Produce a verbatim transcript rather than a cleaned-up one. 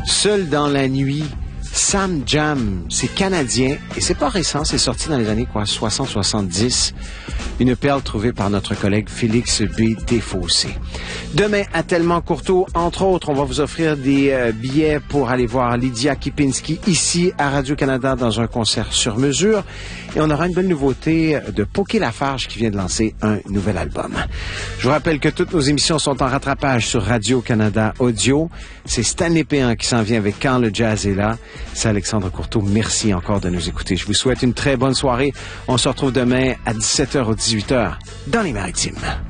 Seul dans la nuit, Sam Jam, c'est canadien et c'est pas récent, c'est sorti dans les années quoi, soixante soixante-dix. Une perle trouvée par notre collègue Félix B. Desfossés. Demain, à Tellement Courteau, entre autres, on va vous offrir des euh, billets pour aller voir Lydia Kipinski ici à Radio-Canada dans un concert sur mesure. Et on aura une bonne nouveauté de Poké Lafarge qui vient de lancer un nouvel album. Je vous rappelle que toutes nos émissions sont en rattrapage sur Radio-Canada Audio. C'est Stanley Péan qui s'en vient avec Quand le jazz est là. C'est Alexandre Courteau. Merci encore de nous écouter. Je vous souhaite une très bonne soirée. On se retrouve demain à dix-sept heures ou dix-huit heures dans les Maritimes.